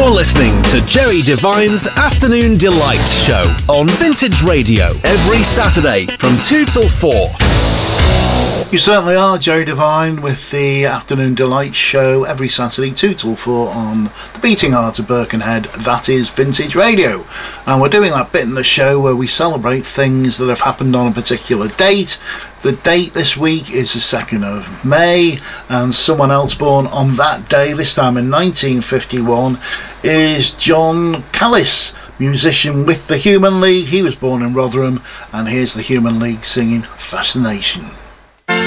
You're listening to Jerry Devine's Afternoon Delight Show on Vintage Radio every Saturday from 2 till 4. You certainly are, Jerry Devine, with the Afternoon Delight Show every Saturday 2 till 4 on the beating heart of Birkenhead. That is Vintage Radio, and we're doing that bit in the show where we celebrate things that have happened on a particular date. The date this week is the 2nd of May, and someone else born on that day, this time in 1951, is John Callis, musician with the Human League. He was born in Rotherham, and here's the Human League singing Fascination.